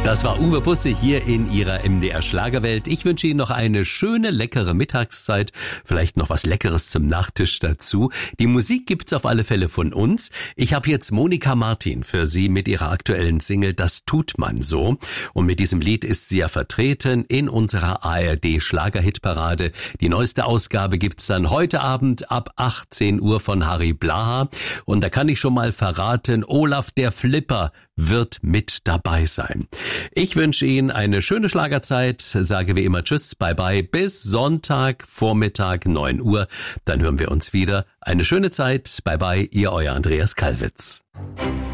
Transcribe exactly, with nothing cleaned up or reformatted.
Das war Uwe Busse hier in Ihrer M D R Schlagerwelt. Ich wünsche Ihnen noch eine schöne, leckere Mittagszeit. Vielleicht noch was Leckeres zum Nachtisch dazu. Die Musik gibt's auf alle Fälle von uns. Ich habe jetzt Monika Martin für Sie mit ihrer aktuellen Single Das tut man so. Und mit diesem Lied ist sie ja vertreten in unserer A R D Schlagerhitparade. Die neueste Ausgabe gibt's dann heute Abend ab achtzehn Uhr von Harry Blaha. Und da kann ich schon mal verraten, Olaf der Flipper wird mit dabei sein. Ich wünsche Ihnen eine schöne Schlagerzeit, sage wie immer Tschüss, bye bye, bis Sonntag, Vormittag, neun Uhr. Dann hören wir uns wieder. Eine schöne Zeit, bye bye, Ihr euer Andreas Kallwitz.